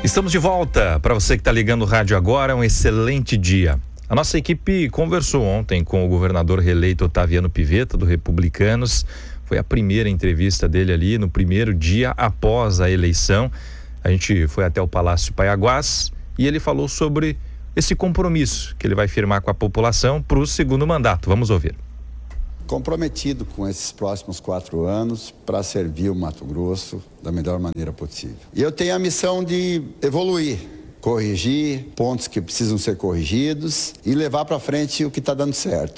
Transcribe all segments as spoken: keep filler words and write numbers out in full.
Estamos de volta. Para você que está ligando o rádio agora, um excelente dia. A nossa equipe conversou ontem com o governador reeleito Otaviano Pivetta, do Republicanos. Foi a primeira entrevista dele ali no primeiro dia após a eleição. A gente foi até o Palácio Paiaguás e ele falou sobre esse compromisso que ele vai firmar com a população para o segundo mandato. Vamos ouvir. Comprometido com esses próximos quatro anos para servir o Mato Grosso da melhor maneira possível. E eu tenho a missão de evoluir, corrigir pontos que precisam ser corrigidos e levar para frente o que está dando certo.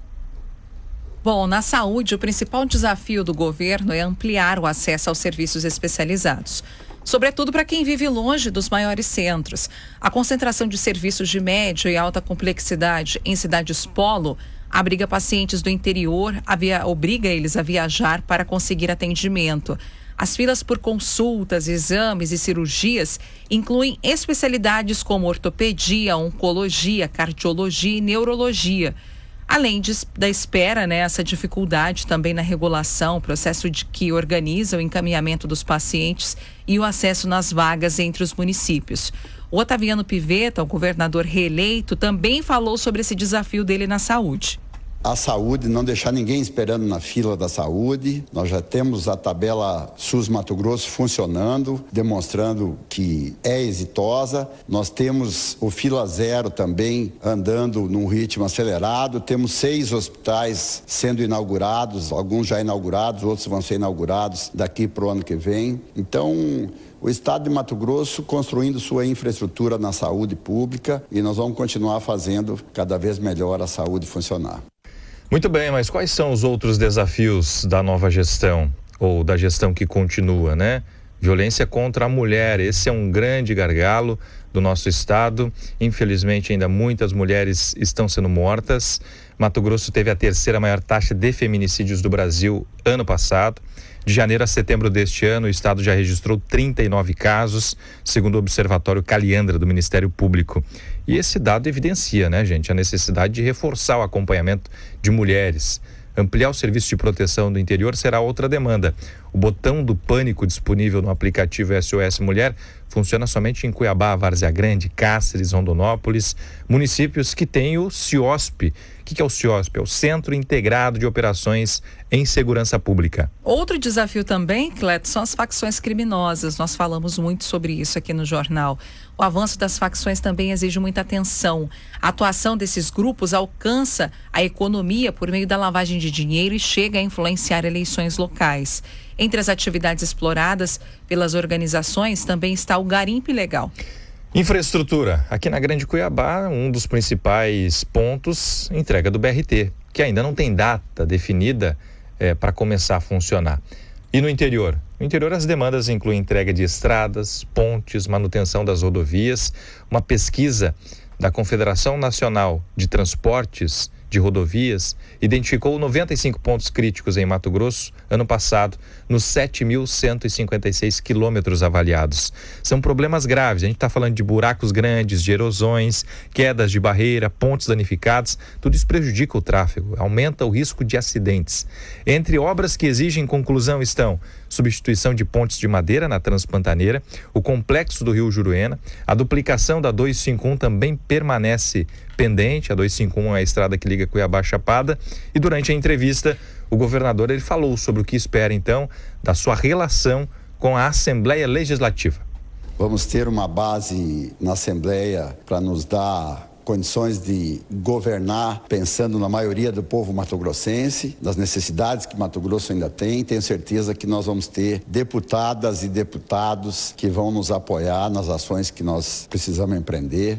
Bom, na saúde, o principal desafio do governo é ampliar o acesso aos serviços especializados, sobretudo para quem vive longe dos maiores centros. A concentração de serviços de média e alta complexidade em cidades polo abriga pacientes do interior, via, obriga eles a viajar para conseguir atendimento. As filas por consultas, exames e cirurgias incluem especialidades como ortopedia, oncologia, cardiologia e neurologia. Além de, da espera, né, essa dificuldade também na regulação, processo de que organiza o encaminhamento dos pacientes e o acesso nas vagas entre os municípios. O Otaviano Pivetta, o governador reeleito, também falou sobre esse desafio dele na saúde. A saúde, não deixar ninguém esperando na fila da saúde. Nós já temos a tabela SUS Mato Grosso funcionando, demonstrando que é exitosa. Nós temos o Fila Zero também andando num ritmo acelerado. Temos seis hospitais sendo inaugurados, alguns já inaugurados, outros vão ser inaugurados daqui para o ano que vem. Então, o estado de Mato Grosso construindo sua infraestrutura na saúde pública e nós vamos continuar fazendo cada vez melhor a saúde funcionar. Muito bem, mas quais são os outros desafios da nova gestão, ou da gestão que continua, né? Violência contra a mulher, esse é um grande gargalo do nosso estado. Infelizmente, ainda muitas mulheres estão sendo mortas. Mato Grosso teve a terceira maior taxa de feminicídios do Brasil ano passado. De janeiro a setembro deste ano, o estado já registrou trinta e nove casos, segundo o Observatório Caliandra do Ministério Público. E esse dado evidencia, né, gente, a necessidade de reforçar o acompanhamento de mulheres. Ampliar o serviço de proteção do interior será outra demanda. O botão do pânico disponível no aplicativo S O S Mulher funciona somente em Cuiabá, Várzea Grande, Cáceres, Rondonópolis, municípios que têm o CIOSP. O que é o CIOSP? É o Centro Integrado de Operações em Segurança Pública. Outro desafio também, Cleto, são as facções criminosas. Nós falamos muito sobre isso aqui no jornal. O avanço das facções também exige muita atenção. A atuação desses grupos alcança a economia por meio da lavagem de dinheiro e chega a influenciar eleições locais. Entre as atividades exploradas pelas organizações também está o garimpo ilegal. Infraestrutura. Aqui na Grande Cuiabá, um dos principais pontos, entrega do B R T, que ainda não tem data definida é, para começar a funcionar. E no interior? No interior as demandas incluem entrega de estradas, pontes, manutenção das rodovias. Uma pesquisa da Confederação Nacional de Transportes de Rodovias identificou noventa e cinco pontos críticos em Mato Grosso ano passado, nos sete mil cento e cinquenta e seis quilômetros avaliados. São problemas graves, a gente está falando de buracos grandes, de erosões, quedas de barreira, pontes danificados, tudo isso prejudica o tráfego, aumenta o risco de acidentes. Entre obras que exigem conclusão estão substituição de pontes de madeira na Transpantaneira, o complexo do Rio Juruena, a duplicação da duzentos e cinquenta e um também permanece pendente, a duzentos e cinquenta e um é a estrada que liga Cuiabá a Chapada, e durante a entrevista o governador ele falou sobre o que espera então da sua relação com a Assembleia Legislativa. Vamos ter uma base na Assembleia para nos dar condições de governar pensando na maioria do povo mato-grossense, das necessidades que Mato Grosso ainda tem. Tenho certeza que nós vamos ter deputadas e deputados que vão nos apoiar nas ações que nós precisamos empreender.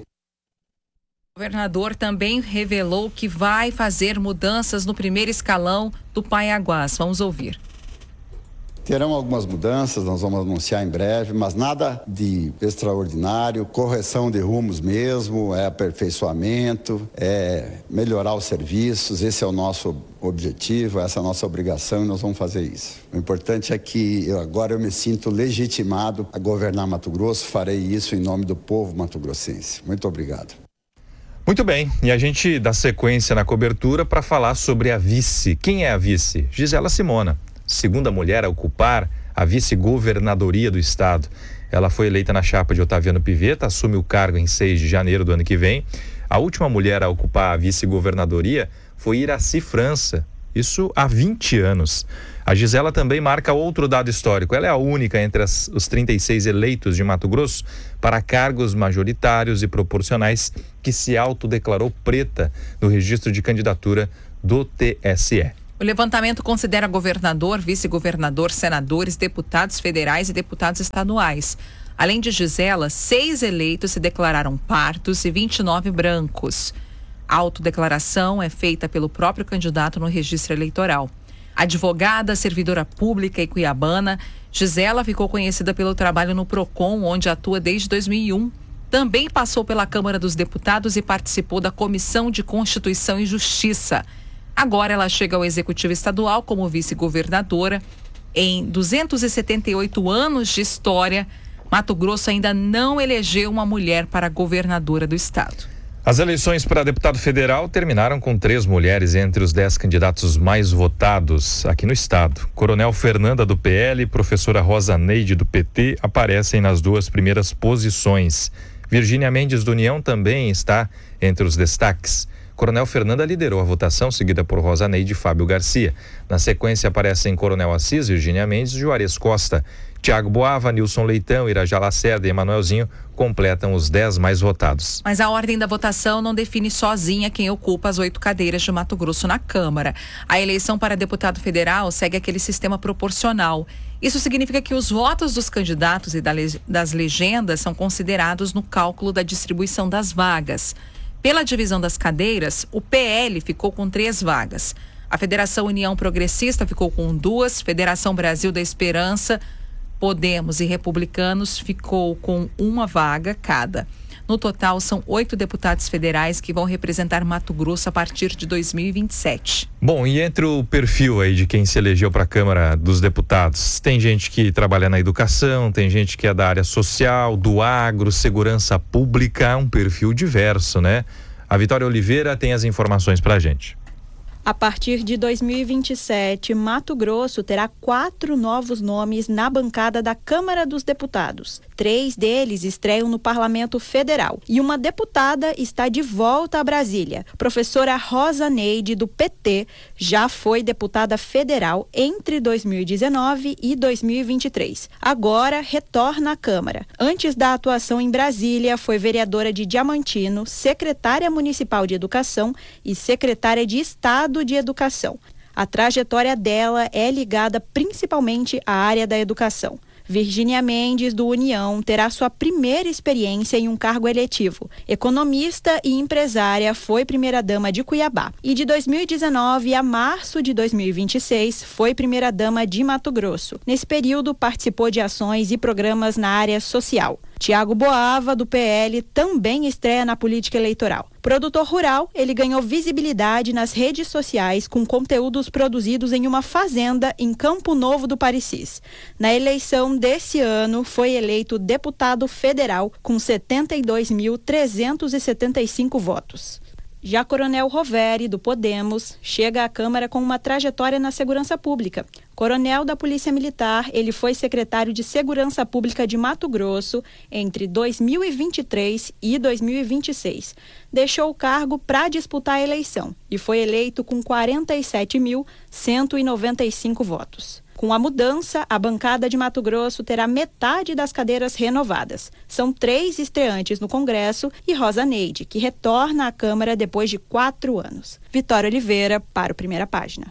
O governador também revelou que vai fazer mudanças no primeiro escalão do Paiaguás. Vamos ouvir. Terão algumas mudanças, nós vamos anunciar em breve, mas nada de extraordinário, correção de rumos mesmo, é aperfeiçoamento, é melhorar os serviços, esse é o nosso objetivo, essa é a nossa obrigação e nós vamos fazer isso. O importante é que eu, agora eu me sinto legitimado a governar Mato Grosso, farei isso em nome do povo mato-grossense. Muito obrigado. Muito bem, e a gente dá sequência na cobertura para falar sobre a vice. Quem é a vice? Gisela Simona, segunda mulher a ocupar a a vice-governadoria do estado. Ela foi eleita na chapa de Otaviano Pivetta, assume o cargo em seis de janeiro do ano que vem. A última mulher a ocupar a vice-governadoria foi Iracy França, isso há vinte anos. A Gisela também marca outro dado histórico. Ela é a única entre as, os trinta e seis eleitos de Mato Grosso para cargos majoritários e proporcionais que se autodeclarou preta no registro de candidatura do T S E. O levantamento considera governador, vice-governador, senadores, deputados federais e deputados estaduais. Além de Gisela, seis eleitos se declararam pardos e vinte e nove brancos. A autodeclaração é feita pelo próprio candidato no registro eleitoral. Advogada, servidora pública e cuiabana, Gisela ficou conhecida pelo trabalho no PROCON, onde atua desde dois mil e um. Também passou pela Câmara dos Deputados e participou da Comissão de Constituição e Justiça. Agora ela chega ao Executivo Estadual como vice-governadora. Em duzentos e setenta e oito anos de história, Mato Grosso ainda não elegeu uma mulher para governadora do estado. As eleições para deputado federal terminaram com três mulheres entre os dez candidatos mais votados aqui no estado. Coronel Fernanda, do P L, e professora Rosa Neide, do P T, aparecem nas duas primeiras posições. Virgínia Mendes, do União, também está entre os destaques. Coronel Fernanda liderou a votação, seguida por Rosa Neide e Fábio Garcia. Na sequência aparecem Coronel Assis, Virgínia Mendes e Juarez Costa. Tiago Boava, Nilson Leitão, Irajá Lacerda e Emanuelzinho completam os dez mais votados. Mas a ordem da votação não define sozinha quem ocupa as oito cadeiras de Mato Grosso na Câmara. A eleição para deputado federal segue aquele sistema proporcional. Isso significa que os votos dos candidatos e das legendas são considerados no cálculo da distribuição das vagas. Pela divisão das cadeiras, o P L ficou com três vagas. A Federação União Progressista ficou com duas, Federação Brasil da Esperança, Podemos e Republicanos ficou com uma vaga cada. No total, são oito deputados federais que vão representar Mato Grosso a partir de dois mil e vinte e sete. Bom, e entre o perfil aí de quem se elegeu para a Câmara dos Deputados, tem gente que trabalha na educação, tem gente que é da área social, do agro, segurança pública, um perfil diverso, né? A Vitória Oliveira tem as informações para a gente. A partir de dois mil e vinte e sete, Mato Grosso terá quatro novos nomes na bancada da Câmara dos Deputados. Três deles estreiam no Parlamento Federal e uma deputada está de volta a Brasília. Professora Rosa Neide, do P T, já foi deputada federal entre dois mil e dezenove e dois mil e vinte e três. Agora retorna à Câmara. Antes da atuação em Brasília, foi vereadora de Diamantino, secretária municipal de Educação e secretária de Estado de Educação. A trajetória dela é ligada principalmente à área da educação. Virgínia Mendes, do União, terá sua primeira experiência em um cargo eletivo. Economista e empresária, foi primeira-dama de Cuiabá. E de dois mil e dezenove a março de dois mil e vinte e seis, foi primeira-dama de Mato Grosso. Nesse período, participou de ações e programas na área social. Tiago Boava, do P L, também estreia na política eleitoral. Produtor rural, ele ganhou visibilidade nas redes sociais com conteúdos produzidos em uma fazenda em Campo Novo do Parecis. Na eleição desse ano, foi eleito deputado federal com setenta e dois mil trezentos e setenta e cinco votos. Já Coronel Roveri, do Podemos, chega à Câmara com uma trajetória na segurança pública. Coronel da Polícia Militar, ele foi secretário de Segurança Pública de Mato Grosso entre dois mil e vinte e três e dois mil e vinte e seis. Deixou o cargo para disputar a eleição e foi eleito com quarenta e sete mil cento e noventa e cinco votos. Com a mudança, a bancada de Mato Grosso terá metade das cadeiras renovadas. São três estreantes no Congresso e Rosa Neide, que retorna à Câmara depois de quatro anos. Vitória Oliveira, para o Primeira Página.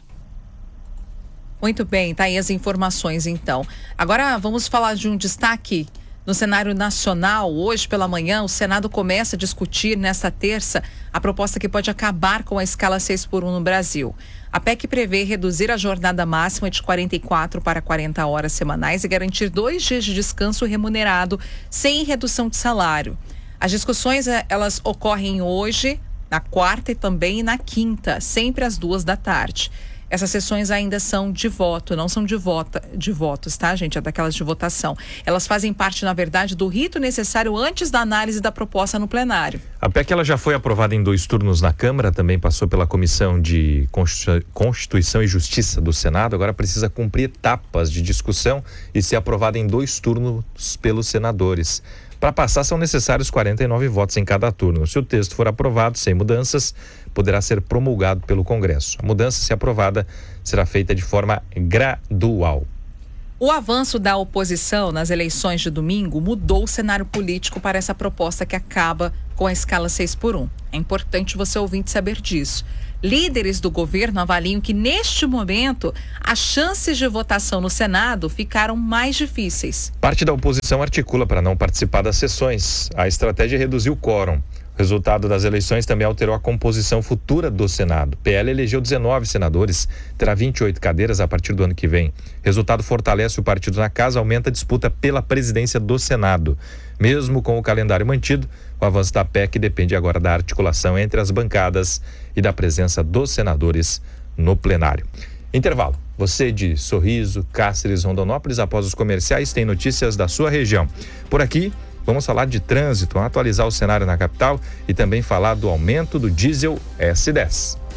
Muito bem, tá aí as informações então. Agora vamos falar de um destaque no cenário nacional. Hoje pela manhã, o Senado começa a discutir nesta terça a proposta que pode acabar com a escala seis por um no Brasil. A P E C prevê reduzir a jornada máxima de quarenta e quatro para quarenta horas semanais e garantir dois dias de descanso remunerado sem redução de salário. As discussões, elas ocorrem hoje, na quarta e também na quinta, sempre às duas da tarde. Essas sessões ainda são de voto, não são de, vota, de votos, tá, gente? É daquelas de votação. Elas fazem parte, na verdade, do rito necessário antes da análise da proposta no plenário. A P E C ela já foi aprovada em dois turnos na Câmara, também passou pela Comissão de Constituição e Justiça do Senado, agora precisa cumprir etapas de discussão e ser aprovada em dois turnos pelos senadores. Para passar são necessários quarenta e nove votos em cada turno. Se o texto for aprovado sem mudanças, poderá ser promulgado pelo Congresso. A mudança, se aprovada, será feita de forma gradual. O avanço da oposição nas eleições de domingo mudou o cenário político para essa proposta que acaba com a escala seis por um. É importante você ouvinte saber disso. Líderes do governo avaliam que, neste momento, as chances de votação no Senado ficaram mais difíceis. Parte da oposição articula para não participar das sessões. A estratégia é reduzir o quórum. O resultado das eleições também alterou a composição futura do Senado. P L elegeu dezenove senadores, terá vinte e oito cadeiras a partir do ano que vem. Resultado fortalece o partido na casa, aumenta a disputa pela presidência do Senado. Mesmo com o calendário mantido, o avanço da P E C depende agora da articulação entre as bancadas e da presença dos senadores no plenário. Intervalo. Você de Sorriso, Cáceres, Rondonópolis, após os comerciais, tem notícias da sua região. Por aqui, vamos falar de trânsito, atualizar o cenário na capital e também falar do aumento do diesel S dez.